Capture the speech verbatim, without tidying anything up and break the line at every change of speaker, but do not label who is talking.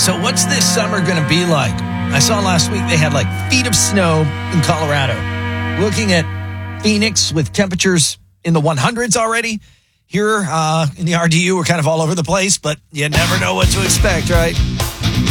So what's this summer going to be like? I saw last week they had like feet of snow in Colorado. Looking at Phoenix with temperatures in the hundreds already. Here uh, in the R D U, we're kind of all over the place, but you never know what to expect, right?